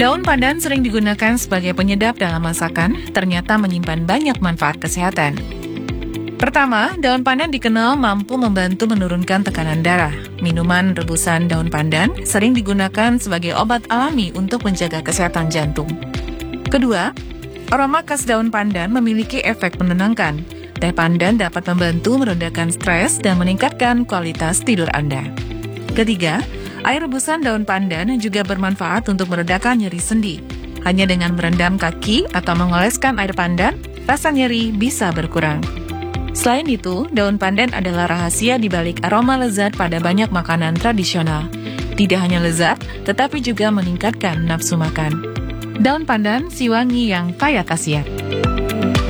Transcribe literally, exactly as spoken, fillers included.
Daun pandan sering digunakan sebagai penyedap dalam masakan, ternyata menyimpan banyak manfaat kesehatan. Pertama, daun pandan dikenal mampu membantu menurunkan tekanan darah. Minuman rebusan daun pandan sering digunakan sebagai obat alami untuk menjaga kesehatan jantung. Kedua, aroma khas daun pandan memiliki efek menenangkan. Teh pandan dapat membantu meredakan stres dan meningkatkan kualitas tidur Anda. Ketiga, air rebusan daun pandan juga bermanfaat untuk meredakan nyeri sendi. Hanya dengan merendam kaki atau mengoleskan air pandan, rasa nyeri bisa berkurang. Selain itu, daun pandan adalah rahasia di balik aroma lezat pada banyak makanan tradisional. Tidak hanya lezat, tetapi juga meningkatkan nafsu makan. Daun pandan si wangi yang kaya khasiat.